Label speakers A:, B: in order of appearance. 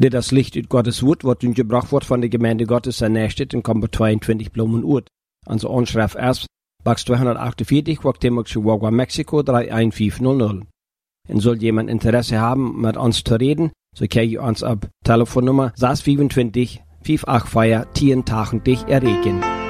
A: Das Licht ut Gottes Wort, was uns gebracht wird von der Gemeinde Gottes in Nächstedt, in Kombo 22 Blumen Urt. Also Anschrift erst, Box 248, Wagwa Mexiko 31500. Und soll jemand Interesse haben, mit uns zu reden, so kann ich uns ab Telefonnummer 625 584 1080 erreichen.